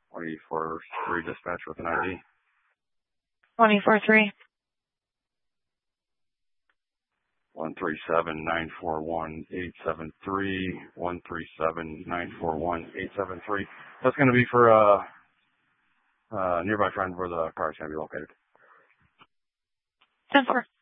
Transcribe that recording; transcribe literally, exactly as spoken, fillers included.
twenty-four three dispatch with an I D. twenty-four three. one three seven nine four one eight seven three. one three seven nine four one eight seven three. That's going to be for a uh, uh, nearby friend where the car is going to be located. ten four.